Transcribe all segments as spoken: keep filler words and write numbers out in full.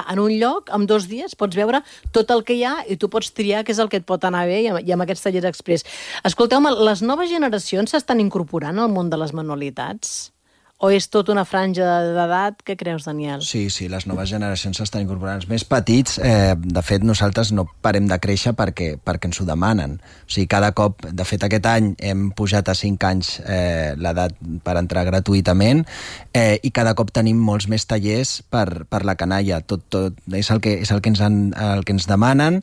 en un lloc, en dos dies, pots veure tot el que hi ha i tu pots triar què és el que et pot anar bé i amb, i amb aquests tallers express. Escolteu-me, les noves generacions s'estan incorporant al món de les manualitats? O és tot una franja d'edat? Què creus, Daniel? Sí, sí, les noves generacions s'estan incorporant. Els més petits, eh, de fet, nosaltres no parem de créixer perquè, perquè ens ho demanen. O sigui, cada cop, de fet, aquest any hem pujat a cinc anys eh, l'edat per entrar gratuïtament eh, i cada cop tenim molts més tallers per, per la canalla. Tot, tot és el que, és el que, ens, han, el que ens demanen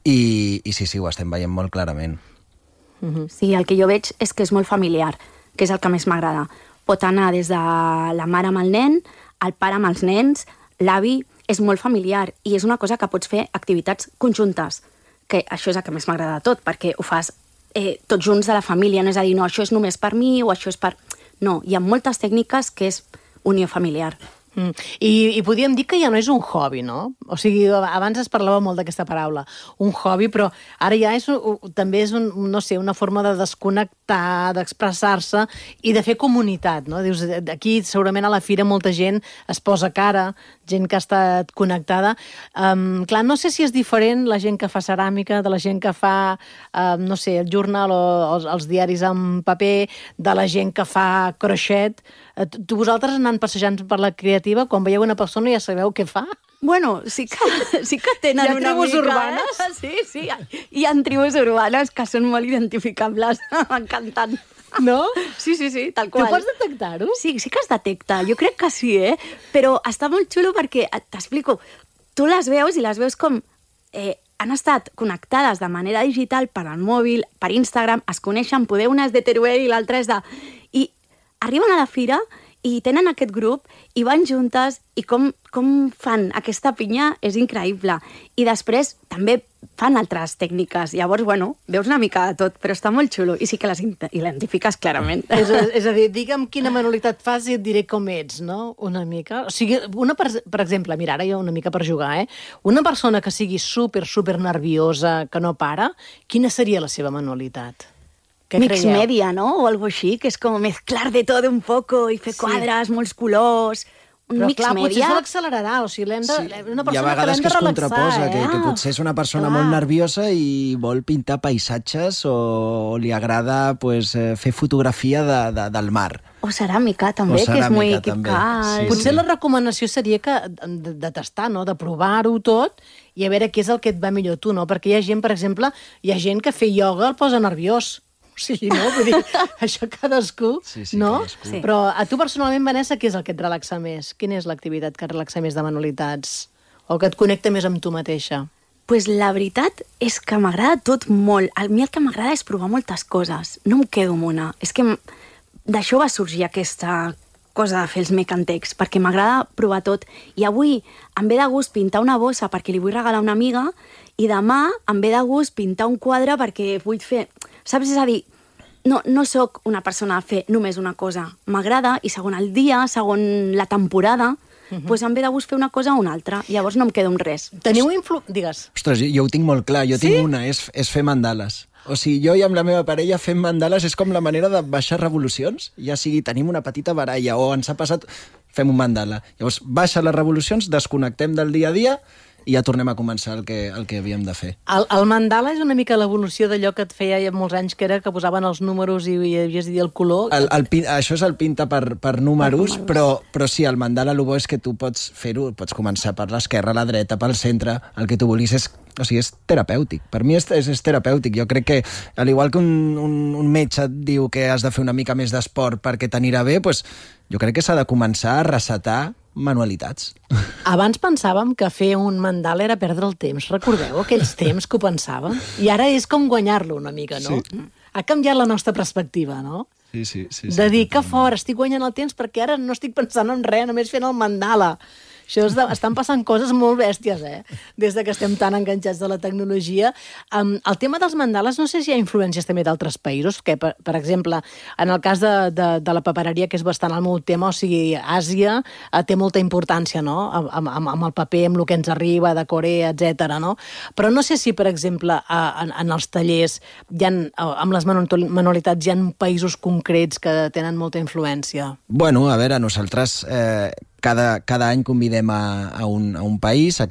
i, i sí, sí, ho estem veient molt clarament. Mm-hmm. Sí, el que jo veig és que és molt familiar, que és el que més m'agrada. Pot anar des de la mare amb el nen, el pare amb els nens, l'avi, és molt familiar i és una cosa que pots fer activitats conjuntes, que això és el que més m'agrada de tot, perquè ho fas eh, tots junts de la família, no és a dir, no, això és només per mi o això és per... No, hi ha moltes tècniques que és unió familiar. Mm. I, I podríem dir que ja no és un hobby, no? O sigui, abans es parlava molt d'aquesta paraula, un hobby, però ara ja és, també és un, no sé, una forma de desconnectar, d'expressar-se i de fer comunitat, no? Dius, aquí segurament a la fira molta gent es posa cara, gent que ha estat connectada. Um, clar, no sé si és diferent la gent que fa ceràmica, de la gent que fa, um, no sé, el jornal o els, els diaris en paper, de la gent que fa crochet. Tu, vosaltres anant passejant per la creativa, quan veieu una persona ja sabeu què fa? Bueno, sí que, sí que tenen una mica... Hi ha tribus urbanes? Eh? Sí, sí, hi ha tribus urbanes que són molt identificables, m'encanten. No? Sí, sí, sí, tal qual. Tu pots detectar-ho? Sí, sí que es detecta, jo crec que sí, eh? Però està molt xulo perquè, t'explico, tu les veus i les veus com... Eh, han estat connectades de manera digital per al mòbil, per Instagram, es coneixen, poder una és de Teruel i l'altra és de... I arriben a la fira i tenen aquest grup i van juntes i com, com fan aquesta pinya és increïble. I després també fan altres tècniques. Llavors, bueno, veus una mica de tot, però està molt xulo i sí que les identifiques clarament. És a, és a dir, digue'm quina manualitat fas i et diré com ets, no? Una mica. O sigui, una per, per exemple, mira, ara jo una mica per jugar, eh? Una persona que sigui super, super nerviosa, que no para, quina seria la seva manualitat? Mix media, ¿no? O algo així, que és com mezclar de todo un poco i fer sí. quadres, molts colors... Un però mix clar, media... potser se l'accelerarà, o sigui, l'hem de... Sí. Una persona I a vegades que, que es contraposa, eh? que, que potser és una persona clar. molt nerviosa i vol pintar paisatges o, o li agrada pues, fer fotografia de, de, del mar. O ceràmica, també, o ceràmica, que és molt equipcat. Sí, potser sí. la recomanació seria que de, de tastar, no? De provar-ho tot i a veure què és el que et va millor tu, no? Perquè hi ha gent, per exemple, hi ha gent que fer ioga el posa nerviós. Sí, no? Vull dir, això cadascú, sí, sí, no? Cadascú. Sí. Però a tu personalment, Vanessa, què és el que et relaxa més? Quina és l'activitat que et relaxa més de manualitats? O que et connecta més amb tu mateixa? Pues la veritat és que m'agrada tot molt. A mi el que m'agrada és provar moltes coses. No em quedo amb una. És que d'això va sorgir aquesta cosa de fer els mecantecs, perquè m'agrada provar tot. I avui em ve de gust pintar una bossa perquè li vull regalar a una amiga i demà em ve de gust pintar un quadre perquè vull fer... Saps? És a dir, no, no sóc una persona a fer només una cosa. M'agrada i segon el dia, segon la temporada, uh-huh. pues em ve de gust fer una cosa o una altra. Llavors no em quedo amb res. Teniu influ... Digues. Ostres, jo, jo ho tinc molt clar. Jo sí? tinc una, és, és fer mandales. O sigui, jo i amb la meva parella fent mandales és com la manera de baixar revolucions. Ja sigui, tenim una petita baralla o ens ha passat... Fem un mandala. Llavors, baixa les revolucions, desconnectem del dia a dia i ja tornem a començar el que, el que havíem de fer. El, el mandala és una mica l'evolució d'allò que et feia ja molts anys, que era que posaven els números i, i havies de dir el color. El, el, això és el pinta per, per números, per però, però sí, el mandala el bo és que tu pots fer-ho, pots començar per l'esquerra, la dreta, pel centre, el que tu vulguis és, o sigui, és terapèutic. Per mi és, és, és terapèutic. Jo crec que, al igual que un, un, un metge et diu que has de fer una mica més d'esport perquè t'anirà bé, doncs jo crec que s'ha de començar a resetar manualitats. Abans pensàvem que fer un mandala era perdre el temps. Recordeu aquells temps que ho pensàvem? I ara és com guanyar-lo una mica, no? Sí. Ha canviat la nostra perspectiva, no? Sí, sí. sí, sí de dir que fort, estic guanyant el temps perquè ara no estic pensant en res, només fent el mandala. Això és de, estan passant coses molt bèsties, eh? Des de que estem tan enganxats de la tecnologia. Um, el tema dels mandales, no sé si hi ha influències també d'altres països, que, per, per exemple, en el cas de, de, de la papereria, que és bastant el meu tema, o sigui, Àsia eh, té molta importància, no?, amb, amb, amb el paper, amb el que ens arriba de Corea, etcètera, no? Però no sé si, per exemple, eh, en, en els tallers, hi ha, amb les manualitats, hi ha països concrets que tenen molta influència. Bueno, a veure, nosaltres... Eh... Cada, cada any convidem a, a, un, a un país, aquest